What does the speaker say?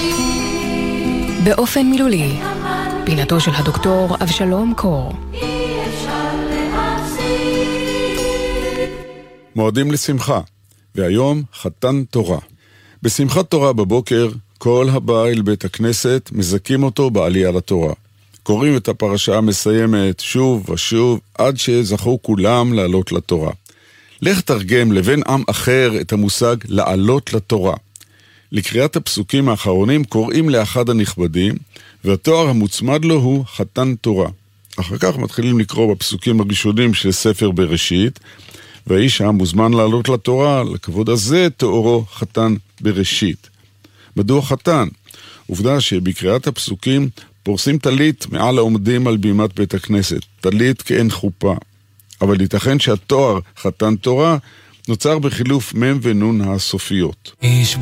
באופן מילולי, פינתו של הדוקטור אבשלום קור. מועדים לשמחה, והיום חתן תורה. בשמחת תורה בבוקר, כל הבא אל בית הכנסת מזכים אותו בעלייה לתורה. קוראים את הפרשה המסיימת שוב ושוב, עד שזכו כולם לעלות לתורה. לך תרגם לבן עם אחר את המושג לעלות לתורה. לקריאת הפסוקים האחרונים קוראים לאחד הנכבדים, והתואר המוצמד לו הוא חתן תורה. אחר כך מתחילים לקרוא בפסוקים הראשונים של ספר בראשית, והאיש המוזמן לעלות לתורה, לכבוד הזה תוארו חתן בראשית. מדוע חתן? עובדה שבקריאת הפסוקים פורסים טלית מעל העומדים על בימת בית הכנסת, טלית כאין חופה. אבל ייתכן שהתואר חתן תורה נוצר בחילוף מם ונון הסופיות. איש